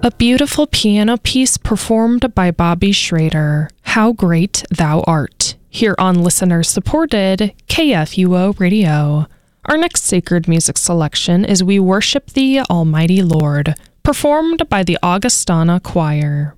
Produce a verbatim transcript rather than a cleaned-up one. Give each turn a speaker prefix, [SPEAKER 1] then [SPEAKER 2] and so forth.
[SPEAKER 1] A beautiful piano piece performed by Bobby Schrader, How Great Thou Art, here on listener-supported K F U O Radio. Our next sacred music selection is We Worship Thee, Almighty Lord, performed by the Augustana Choir.